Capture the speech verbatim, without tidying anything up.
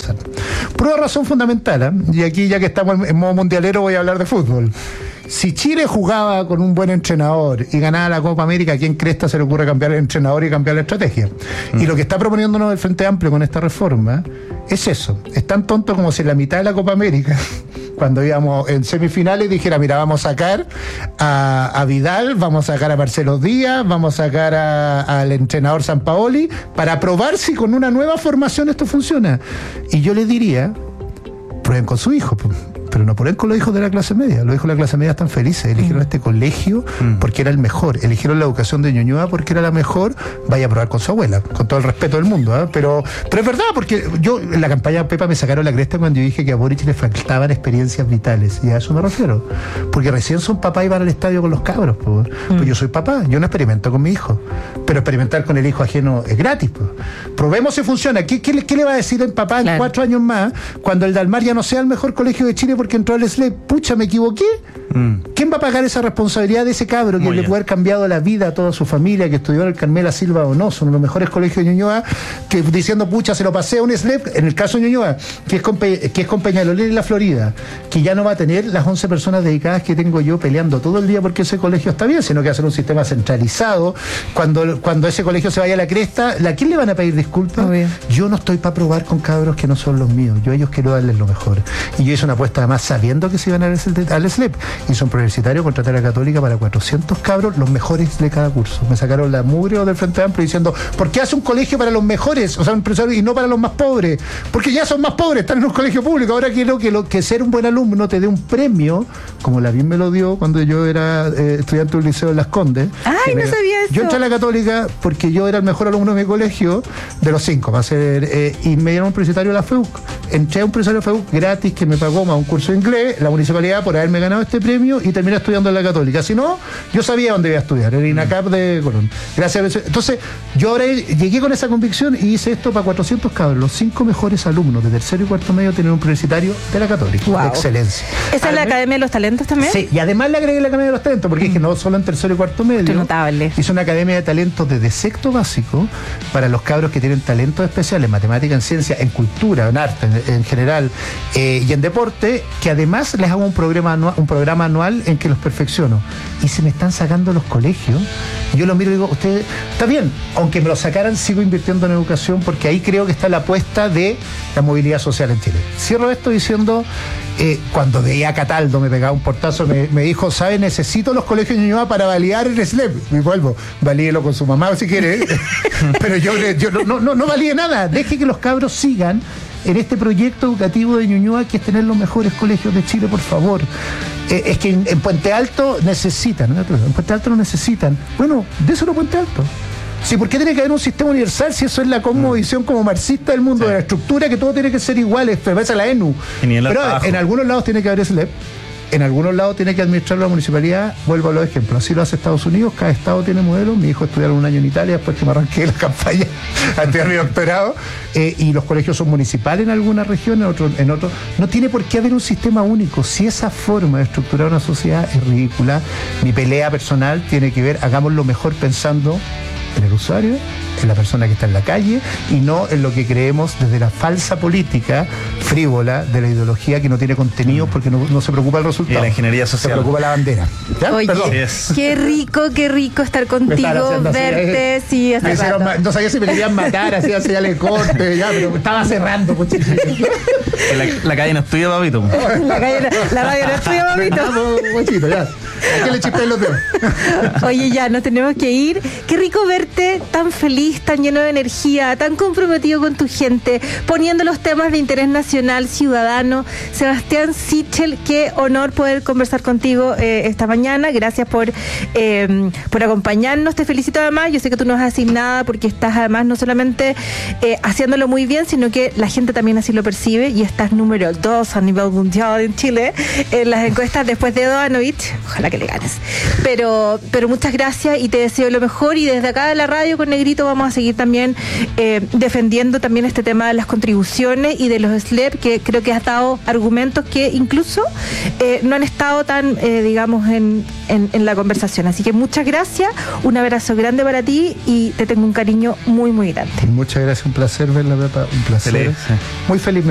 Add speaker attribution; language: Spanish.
Speaker 1: pasar. Por una razón fundamental, ¿eh? Y aquí ya que estamos en, en modo mundialero voy a hablar de fútbol. Si Chile jugaba con un buen entrenador y ganaba la Copa América, ¿a quién cresta se le ocurre cambiar el entrenador y cambiar la estrategia? Mm. Y lo que está proponiéndonos el Frente Amplio con esta reforma es eso. Es tan tonto como si en la mitad de la Copa América, cuando íbamos en semifinales, dijera, mira, vamos a sacar a, a Vidal, vamos a sacar a Marcelo Díaz, vamos a sacar al entrenador Sampaoli, para probar si con una nueva formación esto funciona. Y yo le diría, prueben con su hijo, pues. Pero no prueben con los hijos de la clase media. Los hijos de la clase media están felices. Eligieron mm. este colegio mm. porque era el mejor. Eligieron la educación de Ñuñoa porque era la mejor. Vaya a probar con su abuela, con todo el respeto del mundo, ¿eh? Pero, pero es verdad, porque yo en la campaña Pepa me sacaron la cresta cuando yo dije que a Boric le faltaban experiencias vitales. Y a eso me refiero. Porque recién son papás y van al estadio con los cabros. Pues, mm. pues yo soy papá, yo no experimento con mi hijo. Pero experimentar con el hijo ajeno es gratis. Pues. Probemos si funciona. ¿Qué, qué, qué le va a decir el papá en claro. cuatro años más cuando el Dalmar ya no sea el mejor colegio de Chile porque entró al S L E P? Pucha, me equivoqué. Mm. ¿Quién va a pagar esa responsabilidad de ese cabro que le puede haber cambiado la vida a toda su familia, que estudió en el Carmela Silva o no? Son los mejores colegios de Ñuñoa, que diciendo, pucha, se lo pasé a un S L E P, en el caso de Ñuñoa, que es con, Pe, que es con Peñalolén y la Florida, que ya no va a tener las once personas dedicadas que tengo yo peleando todo el día porque ese colegio está bien, sino que va a ser un sistema centralizado. Cuando, cuando ese colegio se vaya a la cresta, ¿a quién le van a pedir disculpas? Obvio. Yo no estoy para probar con cabros que no son los míos. Yo a ellos quiero darles lo mejor. Y yo hice una apuesta además sabiendo que se iban al S L E P. Y son universitarios, contratar a Católica para cuatrocientos cabros, los mejores de cada curso. Me sacaron la mugre del Frente Amplio diciendo, ¿por qué hace un colegio para los mejores? O sea, un profesor, y no para los más pobres. Porque ya son más pobres, están en un colegio público. Ahora quiero que, lo, que ser un buen alumno te dé un premio, como la bien me lo dio cuando yo era eh, estudiante del liceo de Las Condes.
Speaker 2: Ay, no
Speaker 1: me,
Speaker 2: sabía eso.
Speaker 1: Yo entré a la Católica porque yo era el mejor alumno de mi colegio, de los cinco, para ser, eh, y me dieron un universitario de la F E U C. Entré a un universitario de la F E U C gratis que me pagó más un curso de inglés, la municipalidad, por haberme ganado este premio, y terminé estudiando en la Católica. Si no, yo sabía dónde iba a estudiar, en INACAP de Colón. Gracias a eso. Entonces, yo ahora llegué con esa convicción y hice esto para cuatrocientos cabros. Los cinco mejores alumnos de tercero y cuarto medio tienen un universitario de la Católica. Wow. De excelencia.
Speaker 2: ¿Esa es la Academia de los Talentos también?
Speaker 1: Sí, y además le agregué la Academia de los Talentos, porque mm. es que no solo en tercero y cuarto medio.
Speaker 2: Qué notable.
Speaker 1: Hizo una Academia de Talentos desde sexto básico para los cabros que tienen talentos especiales, en matemática, en ciencia, en cultura, en arte, en, en general, eh, y en deporte, que además les hago un programa anual, un programa anual en que los perfecciono. Y se me están sacando los colegios. Y yo lo miro y digo, usted, está bien, aunque me lo sacaran, sigo invirtiendo en educación, porque ahí creo que está la apuesta de la movilidad social en Chile. Cierro esto diciendo, eh, cuando veía a Cataldo, me pegaba un portazo, me, me dijo, ¿sabe? Necesito los colegios de Ñuñoa para validar el S L E P. Y vuelvo, valíelo con su mamá si quiere, pero yo, yo no, no, no valía nada. Deje que los cabros sigan en este proyecto educativo de Ñuñoa, que es tener los mejores colegios de Chile, por favor. Eh, es que en, en Puente Alto necesitan, ¿no? En Puente Alto no necesitan. Bueno, déselo a Puente Alto. Sí, ¿por qué tiene que haber un sistema universal si eso es la cosmovisión como marxista del mundo, sí, de la estructura, que todo tiene que ser igual? Es la E N U. Pero en algunos lados tiene que haber S L E P. En algunos lados tiene que administrar la municipalidad. Vuelvo a los ejemplos. Así lo hace Estados Unidos. Cada estado tiene modelos. Mi hijo estudió un año en Italia después que me arranqué la campaña antes de mi doctorado. Eh, y los colegios son municipales en algunas regiones, en otros en otro. No tiene por qué haber un sistema único. Si esa forma de estructurar una sociedad es ridícula, mi pelea personal tiene que ver, hagámoslo mejor pensando en el usuario, en la persona que está en la calle, y no en lo que creemos desde la falsa política frívola de la ideología que no tiene contenido porque no, no se preocupa el resultado.
Speaker 3: Y la ingeniería social.
Speaker 1: Se preocupa la bandera. ¿Ya?
Speaker 2: Oye, yes. qué rico, qué rico estar contigo, verte, así, sí, hace
Speaker 1: hicieron, no sabía si me querían matar, así, así, ya le corte, ya, pero estaba cerrando, pues,
Speaker 3: la, la calle no es tuya, papito.
Speaker 2: La calle, la radio no es tuya, papito.
Speaker 1: Muchito, ya. ¿A qué le chispean los dedos?
Speaker 2: Oye, ya, nos tenemos que ir. Qué rico verte tan feliz, tan lleno de energía, tan comprometido con tu gente, poniendo los temas de interés nacional, ciudadano. Sebastián Sichel, qué honor poder conversar contigo eh, esta mañana. Gracias por, eh, por acompañarnos. Te felicito además. Yo sé que tú no has asignada porque estás además no solamente eh, haciéndolo muy bien, sino que la gente también así lo percibe, y estás número dos a nivel mundial en Chile en las encuestas después de Doanovich. Ojalá que le ganes. Pero, pero muchas gracias y te deseo lo mejor, y desde acá de la radio con Negrito vamos a seguir también eh, defendiendo también este tema de las contribuciones y de los S L E P, que creo que has dado argumentos que incluso eh, no han estado tan, eh, digamos, en, en, en la conversación. Así que muchas gracias, un abrazo grande para ti y te tengo un cariño muy, muy grande.
Speaker 1: Muchas gracias, un placer verla, Pepa, un placer.
Speaker 3: Feliz, sí.
Speaker 1: Muy feliz.